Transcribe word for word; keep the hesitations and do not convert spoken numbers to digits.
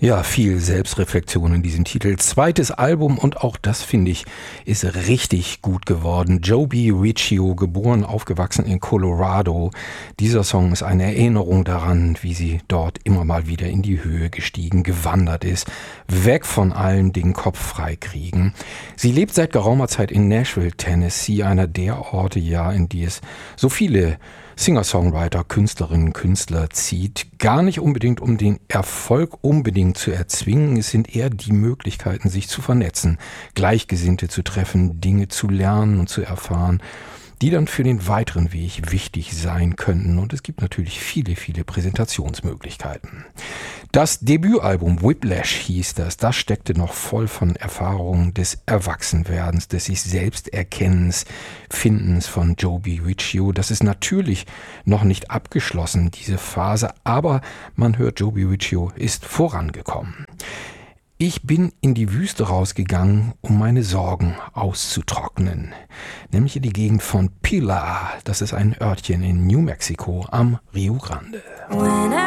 Ja, viel Selbstreflexion in diesem Titel. Zweites Album und auch das, finde ich, ist richtig gut geworden. Joby Riccio, geboren, aufgewachsen in Colorado. Dieser Song ist eine Erinnerung daran, wie sie dort immer mal wieder in die Höhe gestiegen, gewandert ist. Weg von allen, den Kopf frei kriegen. Sie lebt seit geraumer Zeit in Nashville, Tennessee, einer der Orte, ja, in die es so viele Singer-Songwriter, Künstlerinnen, Künstler zieht. Gar nicht unbedingt, um den Erfolg unbedingt zu erzwingen. Es sind eher die Möglichkeiten, sich zu vernetzen, Gleichgesinnte zu treffen, Dinge zu lernen und zu erfahren, die dann für den weiteren Weg wichtig sein könnten. Und es gibt natürlich viele, viele Präsentationsmöglichkeiten. Das Debütalbum Whiplash hieß das. Das steckte noch voll von Erfahrungen des Erwachsenwerdens, des sich selbst Erkennens, Findens von Joby Riccio. Das ist natürlich noch nicht abgeschlossen, diese Phase, aber man hört, Joby Riccio ist vorangekommen. Ich bin in die Wüste rausgegangen, um meine Sorgen auszutrocknen. Nämlich in die Gegend von Pilar. Das ist ein Örtchen in New Mexico am Rio Grande.